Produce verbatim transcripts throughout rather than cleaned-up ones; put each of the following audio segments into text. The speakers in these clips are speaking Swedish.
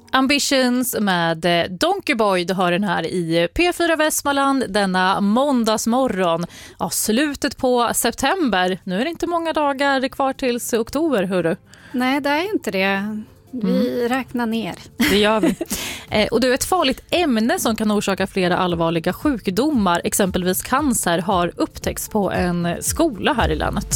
Ambitions med Donkey Boy, du hör den här i P fyra Västmanland denna måndagsmorgon. Ja, slutet på september. Nu är det inte många dagar kvar tills oktober, hörru. Nej, det är inte det. Vi mm. räknar ner. Det gör vi. Eh, och det är ett farligt ämne som kan orsaka flera allvarliga sjukdomar. Exempelvis cancer har upptäckts på en skola här i landet.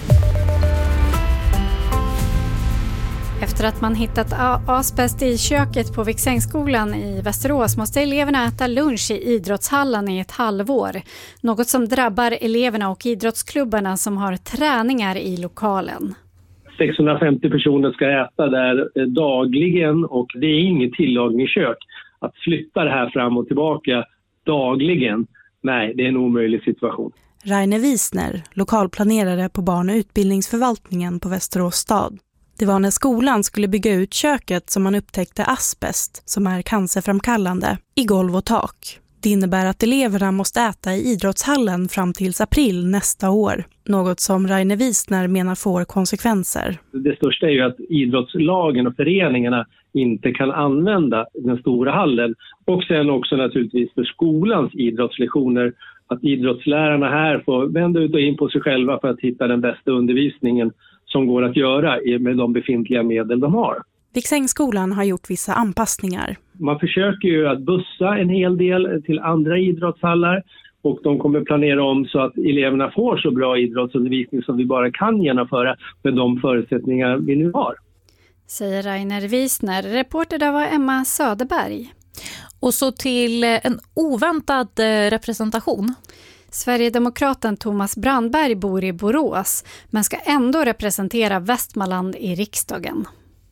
Efter att man hittat asbest i köket på Viksängsskolan i Västerås måste eleverna äta lunch i idrottshallen i ett halvår. Något som drabbar eleverna och idrottsklubbarna som har träningar i lokalen. sexhundrafemtio personer ska äta där dagligen och det är inget tillagningskök. Att flytta det här fram och tillbaka dagligen, nej, det är en omöjlig situation. Rainer Wiesner, lokalplanerare på barn- och utbildningsförvaltningen på Västerås stad. Det var när skolan skulle bygga ut köket som man upptäckte asbest, som är cancerframkallande, i golv och tak. Det innebär att eleverna måste äta i idrottshallen fram till april nästa år. Något som Rainer Wiesner menar får konsekvenser. Det största är ju att idrottslagen och föreningarna inte kan använda den stora hallen. Och sen också naturligtvis för skolans idrottslektioner att idrottslärarna här får vända ut och in på sig själva för att hitta den bästa undervisningen som går att göra med de befintliga medel de har. Viksängsskolan har gjort vissa anpassningar. Man försöker ju att bussa en hel del till andra idrottshallar och de kommer planera om så att eleverna får så bra idrottsundervisning som vi bara kan genomföra med de förutsättningar vi nu har. Säger Rainer Wiesner. Reporter där var Emma Söderberg. Och så till en oväntad representation. Sverigedemokraten Thomas Brandberg bor i Borås men ska ändå representera Västmanland i riksdagen.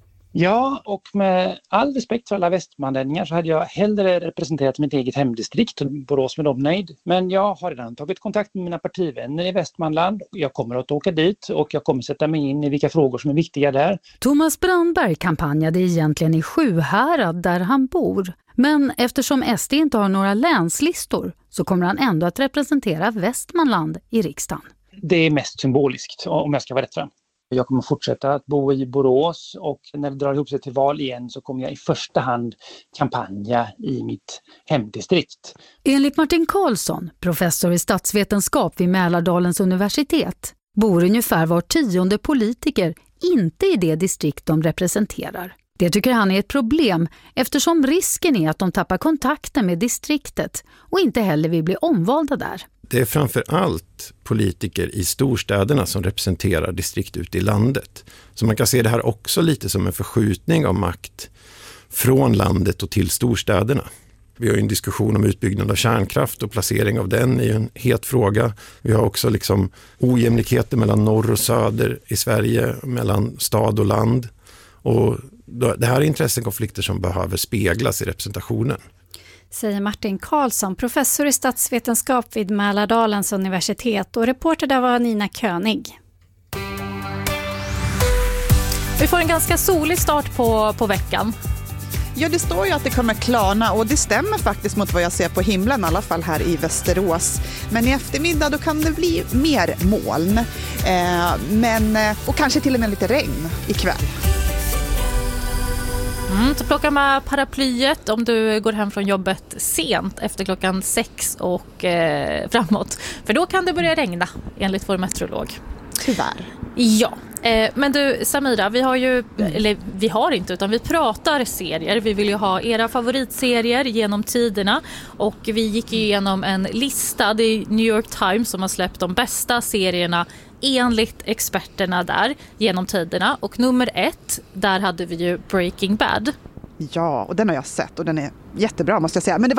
Ja, och med all respekt för alla västmanlänningar så hade jag hellre representerat mitt eget hemdistrikt och Borås med dem nöjd. Men jag har redan tagit kontakt med mina partivänner i Västmanland. Jag kommer att åka dit och jag kommer sätta mig in i vilka frågor som är viktiga där. Thomas Brandberg kampanjade egentligen i Sjuhärad där han bor. Men eftersom S D inte har några länslistor så kommer han ändå att representera Västmanland i riksdagen. Det är mest symboliskt om jag ska vara rätt fram. Jag kommer fortsätta att bo i Borås och när det drar ihop sig till val igen så kommer jag i första hand kampanja i mitt hemdistrikt. Enligt Martin Karlsson, professor i statsvetenskap vid Mälardalens universitet, bor ungefär var tionde politiker inte i det distrikt de representerar. Det tycker han är ett problem eftersom risken är att de tappar kontakten med distriktet och inte heller vill bli omvalda där. Det är framför allt politiker i storstäderna som representerar distrikt ute i landet. Så man kan se det här också lite som en förskjutning av makt från landet och till storstäderna. Vi har ju en diskussion om utbyggnad av kärnkraft och placering av den är ju en het fråga. Vi har också liksom ojämlikheter mellan norr och söder i Sverige, mellan stad och land. Och det här är intressekonflikter som behöver speglas i representationen. Säger Martin Karlsson, professor i statsvetenskap vid Mälardalens universitet, och reporter där var Nina König. Vi får en ganska solig start på, på veckan. Ja, det står ju att det kommer klarna och det stämmer faktiskt mot vad jag ser på himlen, i alla fall här i Västerås. Men i eftermiddag då kan det bli mer moln eh, men, och kanske till och med lite regn ikväll. Mm, så plocka med paraplyet om du går hem från jobbet sent efter klockan sex och eh, framåt. För då kan det börja regna enligt vår meteorolog. Tyvärr. Ja, eh, men du Samira, vi har ju, mm. eller vi har inte utan vi pratar serier. Vi vill ju ha era favoritserier genom tiderna och vi gick igenom en lista. Det är New York Times som har släppt de bästa serierna enligt experterna där genom tiderna. Och nummer ett, där hade vi ju Breaking Bad. Ja, och den har jag sett och den är jättebra måste jag säga. Men det